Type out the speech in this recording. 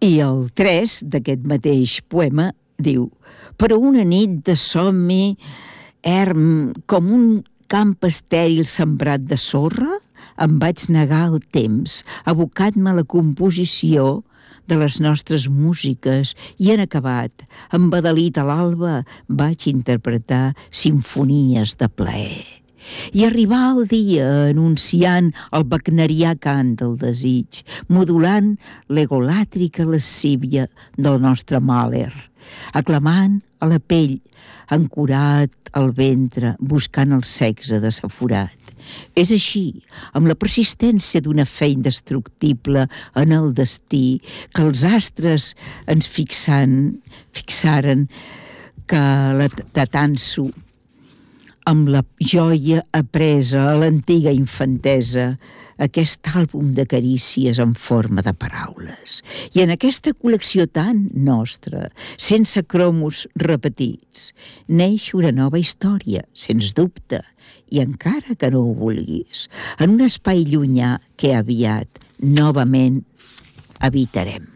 I el 3 d'aquest mateix poema diu: però una nit de somni erm com un camp estèril sembrat de sorra, em vaig negar al temps, abocant-me a la composició de les nostres músiques i en acabat, embadalit a l'alba, vaig interpretar simfonies de plaer. I arribà el dia anunciant el wagnerià cant del desig, modulant l'egolàtrica lascívia del nostre Mahler, aclamant a la pell, ancorat al ventre, buscant el sexe desaforat. És així, amb la persistència d'una fe indestructible en el destí, que els astres ens fixaren que la t'atanso amb la joia apresa a l'antiga infantesa, aquest àlbum de carícies en forma de paraules. I en aquesta col·lecció tan nostra, sense cromos repetits, neix una nova història, sens dubte, i encara que no ho vulguis, en un espai llunyà que aviat novament habitarem.